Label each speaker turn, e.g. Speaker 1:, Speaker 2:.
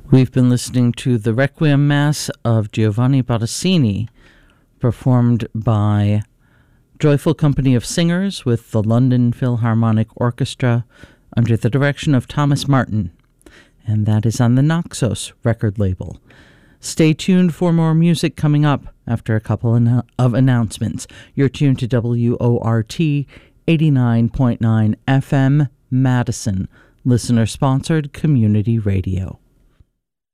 Speaker 1: We've been listening to the Requiem Mass of Giovanni Bottesini, performed by Joyful Company of Singers with the London Philharmonic Orchestra under the direction of Thomas Martin, and that is on the Naxos record label. Stay tuned for more music coming up after a couple of announcements. You're tuned to WORT 89.9 FM Madison, listener-sponsored community radio.